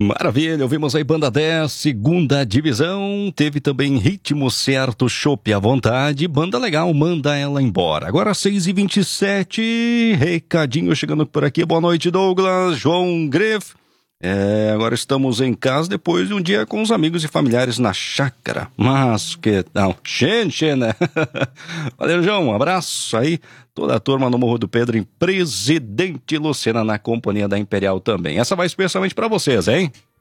Maravilha, ouvimos aí Banda 10, segunda divisão, teve também Ritmo Certo, Chopp à Vontade, banda legal, manda ela embora. Agora 6h27, recadinho chegando por aqui, boa noite Douglas, João Greff. Agora estamos em casa depois de um dia com os amigos e familiares na chácara. Mas que tal? Xê, né? Valeu, João, um abraço aí. Toda a turma no Morro do Pedro em Presidente Lucena na companhia da Imperial também. Essa vai especialmente pra vocês, hein?